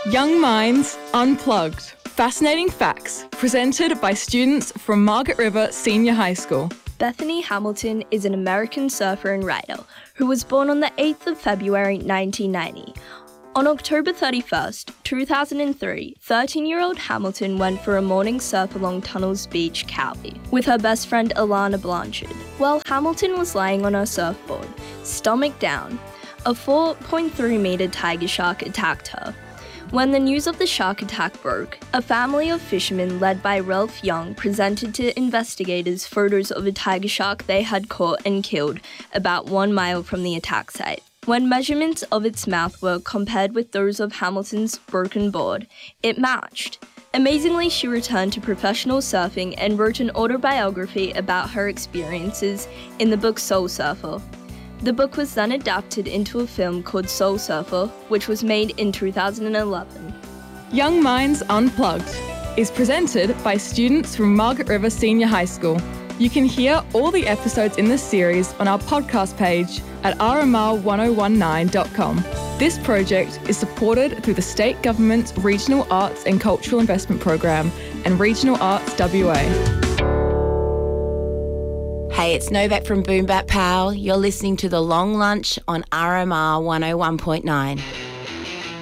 Young Minds Unplugged. Fascinating facts presented by students from Margaret River Senior High School. Bethany Hamilton is an American surfer and writer who was born on the 8th of February 1990. On October 31st, 2003, 13-year-old Hamilton went for a morning surf along Tunnels Beach, Cali, with her best friend Alana Blanchard. While Hamilton was lying on her surfboard, stomach down, a 4.3-meter tiger shark attacked her. When the news of the shark attack broke, a family of fishermen led by Ralph Young presented to investigators photos of a tiger shark they had caught and killed about 1 mile from the attack site. When measurements of its mouth were compared with those of Hamilton's broken board, it matched. Amazingly, she returned to professional surfing and wrote an autobiography about her experiences in the book Soul Surfer. The book was then adapted into a film called Soul Surfer, which was made in 2011. Young Minds Unplugged is presented by students from Margaret River Senior High School. You can hear all the episodes in this series on our podcast page at rmr1019.com. This project is supported through the State Government's Regional Arts and Cultural Investment Program and Regional Arts WA. Hey, it's Novak from Boom Bap Pal. You're listening to The Long Lunch on RMR 101.9.